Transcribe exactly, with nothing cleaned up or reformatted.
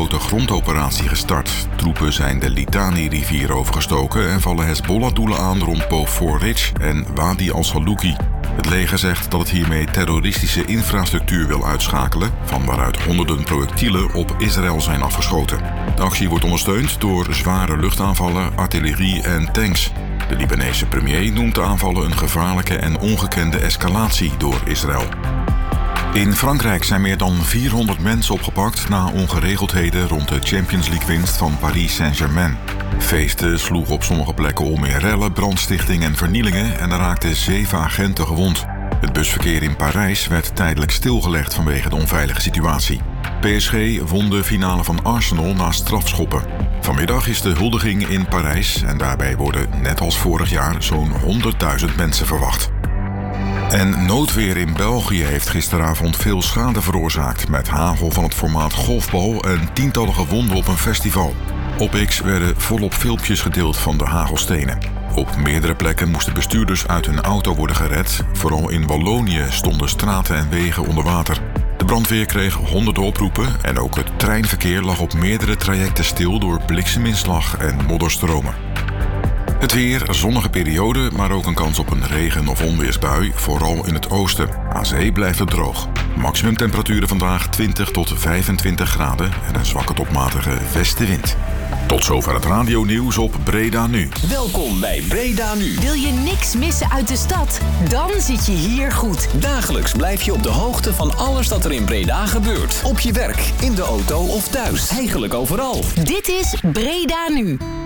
grote grondoperatie gestart. Troepen zijn de Litani-rivier overgestoken en vallen Hezbollah-doelen aan rond Beaufort Ridge en Wadi al-Salouki. Het leger zegt dat het hiermee terroristische infrastructuur wil uitschakelen, van waaruit honderden projectielen op Israël zijn afgeschoten. De actie wordt ondersteund door zware luchtaanvallen, artillerie en tanks. De Libanese premier noemt de aanvallen een gevaarlijke en ongekende escalatie door Israël. In Frankrijk zijn meer dan vierhonderd mensen opgepakt na ongeregeldheden rond de Champions League-winst van Paris Saint-Germain. Feesten sloegen op sommige plekken om in rellen, brandstichting en vernielingen en er raakten zeven agenten gewond. Het busverkeer in Parijs werd tijdelijk stilgelegd vanwege de onveilige situatie. P S G won de finale van Arsenal na strafschoppen. Vanmiddag is de huldiging in Parijs en daarbij worden, net als vorig jaar, zo'n honderdduizend mensen verwacht. En noodweer in België heeft gisteravond veel schade veroorzaakt met hagel van het formaat golfbal en tientallen gewonden op een festival. Op X werden volop filmpjes gedeeld van de hagelstenen. Op meerdere plekken moesten bestuurders uit hun auto worden gered. Vooral in Wallonië stonden straten en wegen onder water. De brandweer kreeg honderden oproepen en ook het treinverkeer lag op meerdere trajecten stil door blikseminslag en modderstromen. Het weer, zonnige periode, maar ook een kans op een regen- of onweersbui, vooral in het oosten. Aan zee blijft het droog. Maximumtemperaturen vandaag twintig tot vijfentwintig graden en een zwakke tot matige westenwind. Tot zover het radionieuws op Breda Nu. Welkom bij Breda Nu. Wil je niks missen uit de stad? Dan zit je hier goed. Dagelijks blijf je op de hoogte van alles dat er in Breda gebeurt. Op je werk, in de auto of thuis. Eigenlijk overal. Dit is Breda Nu.